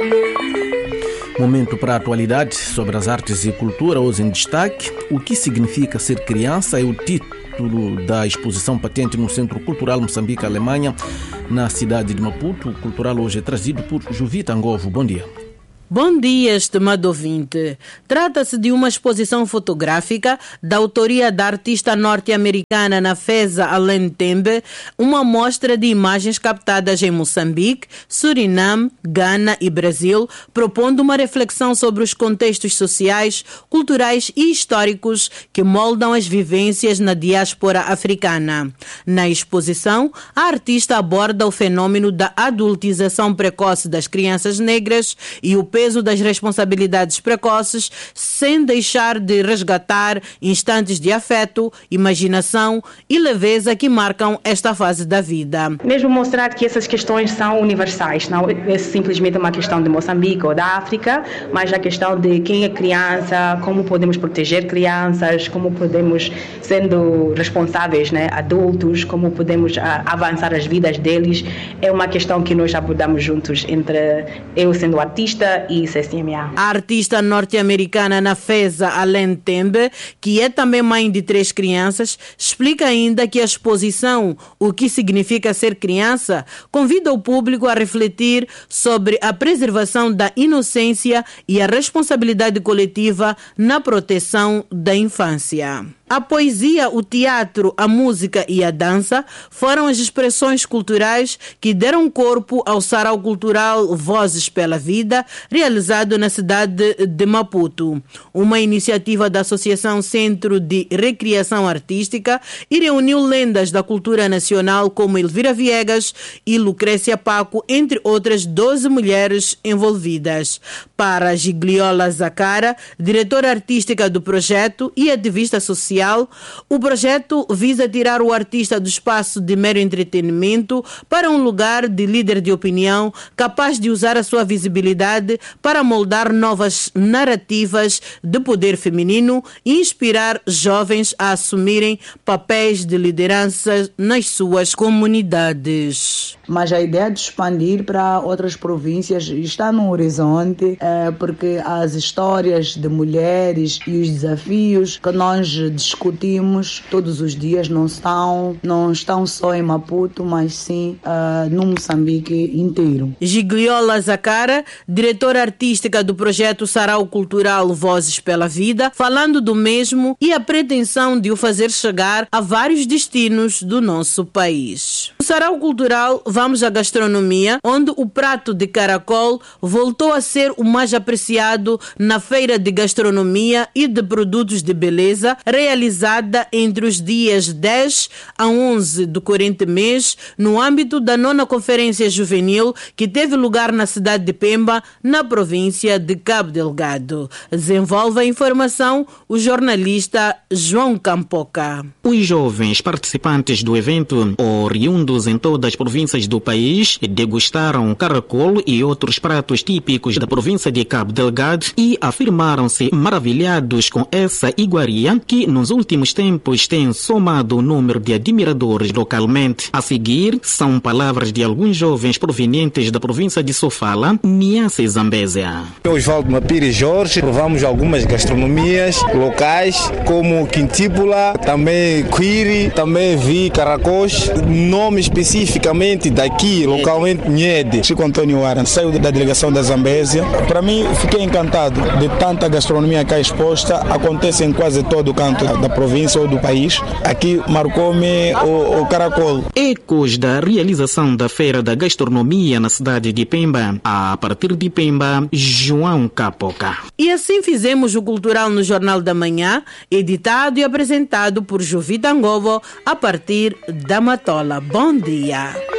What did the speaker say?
Momento para a atualidade sobre as artes e cultura, hoje em destaque. O que significa ser criança é o título da exposição patente no Centro Cultural Moçambique-Alemanha, na cidade de Maputo. O cultural hoje é trazido por Jovita Ngovo. Bom dia. Bom dia, estimado ouvinte. Trata-se de uma exposição fotográfica da autoria da artista norte-americana Nafeza Allen Tembe, uma mostra de imagens captadas em Moçambique, Suriname, Gana e Brasil, propondo uma reflexão sobre os contextos sociais, culturais e históricos que moldam as vivências na diáspora africana. Na exposição, a artista aborda o fenômeno da adultização precoce das crianças negras e o peso das responsabilidades precoces, sem deixar de resgatar instantes de afeto, imaginação e leveza que marcam esta fase da vida. Mesmo mostrar que essas questões são universais, não é simplesmente uma questão de Moçambique ou da África, mas a questão de quem é criança, como podemos proteger crianças, como podemos, sendo responsáveis, adultos, como podemos avançar as vidas deles, é uma questão que nós abordamos juntos, entre eu sendo artista e CCMA. A artista norte-americana Nafeza Allen Tembe, que é também mãe de 3 crianças, explica ainda que a exposição O que significa ser criança convida o público a refletir sobre a preservação da inocência e a responsabilidade coletiva na proteção da infância. A poesia, o teatro, a música e a dança foram as expressões culturais que deram corpo ao sarau cultural Vozes pela Vida, realizado na cidade de Maputo. Uma iniciativa da Associação Centro de Recriação Artística e reuniu lendas da cultura nacional como Elvira Viegas e Lucrécia Paco, entre outras 12 mulheres envolvidas. Para Gigliola Zacara, diretora artística do projeto e ativista social, o projeto visa tirar o artista do espaço de mero entretenimento para um lugar de líder de opinião, capaz de usar a sua visibilidade para moldar novas narrativas de poder feminino e inspirar jovens a assumirem papéis de liderança nas suas comunidades. Mas a ideia de expandir para outras províncias está no horizonte, porque as histórias de mulheres e os desafios que nós discutimos todos os dias não estão só em Maputo, mas sim no Moçambique inteiro. Gigliola Zacara, diretora artística do projeto Sarau Cultural Vozes pela Vida, falando do mesmo e a pretensão de o fazer chegar a vários destinos do nosso país. No Sarau Cultural vamos à gastronomia, onde o prato de caracol voltou a ser o mais apreciado na feira de gastronomia e de produtos de beleza, realizada entre os dias 10 a 11 do corrente mês, no âmbito da 9ª Conferência Juvenil, que teve lugar na cidade de Pemba, na província de Cabo Delgado. Desenvolve a informação o jornalista João Campoca. Os jovens participantes do evento, oriundos em todas as províncias do país, degustaram caracol e outros pratos típicos da província de Cabo Delgado e afirmaram-se maravilhados com essa iguaria que nos últimos tempos tem somado o número de admiradores localmente. A seguir, são palavras de alguns jovens provenientes da província de Sofala, Niassa e Zambésia. Osvaldo Mapiri Jorge, provamos algumas gastronomias locais, como quintíbula, também quiri, também vi caracós, nome especificamente daqui, localmente Nhede. Chico Antônio Aran, saiu da delegação da Zambésia. Para mim, fiquei encantado de tanta gastronomia cá exposta, acontece em quase todo o canto da província ou do país. Aqui marcou-me o caracol. Ecos da realização da Feira da Gastronomia na cidade de Pemba. A partir de Pemba, João Capoca. E assim fizemos o Cultural no Jornal da Manhã, editado e apresentado por Jovita Ngovo a partir da Matola. Bom dia.